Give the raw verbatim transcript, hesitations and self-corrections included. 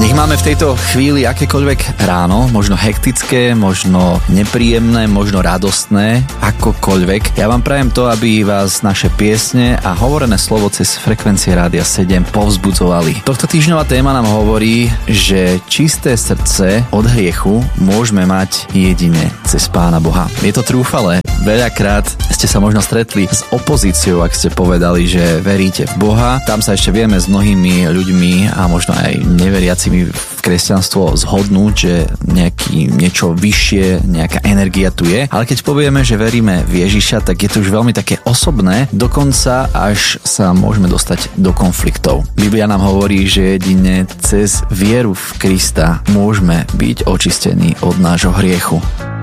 Nech máme v tejto chvíli akékoľvek ráno, možno hektické, možno nepríjemné, možno radostné, akokoľvek. Ja vám prajem to, aby vás naše piesne a hovorené slovo cez frekvencie Rádia sedem povzbudzovali. Tohto týždňová téma nám hovorí, že čisté srdce od hriechu môžeme mať jedine cez Pána Boha. Je to trúfale. Veľakrát ste sa možno stretli s opozíciou, ak ste povedali, že veríte v Boha. Tam sa ešte vieme s mnohými ľuďmi a možno aj neveriacimi v kresťanstvo zhodnúť, že nejaký, niečo vyššie, nejaká energia tu je. Ale keď povieme, že veríme v Ježiša, tak je to už veľmi také osobné, dokonca až sa môžeme dostať do konfliktov. Biblia nám hovorí, že jedine cez vieru v Krista môžeme byť očistení od nášho hriechu.